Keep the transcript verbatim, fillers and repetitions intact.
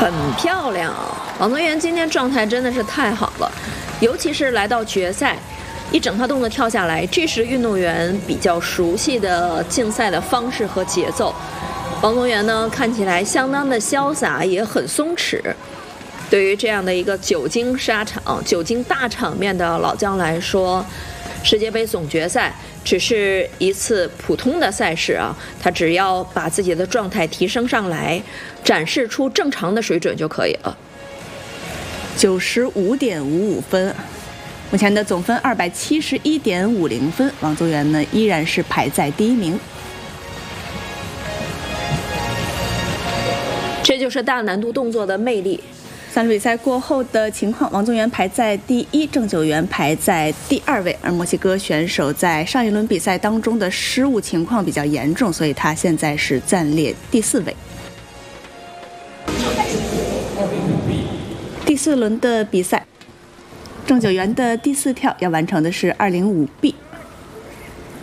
很漂亮啊！王宗源今天状态真的是太好了，尤其是来到决赛，一整套动作跳下来，这是运动员比较熟悉的竞赛的方式和节奏。王宗源呢，看起来相当的潇洒，也很松弛。对于这样的一个久经沙场、久经大场面的老将来说，世界杯总决赛只是一次普通的赛事啊，他只要把自己的状态提升上来，展示出正常的水准就可以了。 九十五点五五分，目前的总分二百七十一点五零分，王宗源呢依然是排在第一名。 这就是大难度动作的魅力。 三轮比赛过后的情况，王宗源排在第一，郑九元排在第二位。而墨西哥选手在上一轮比赛当中的失误情况比较严重，所以他现在是暂列第四位。第四轮的比赛，郑九元的第四跳要完成的是二零五 B。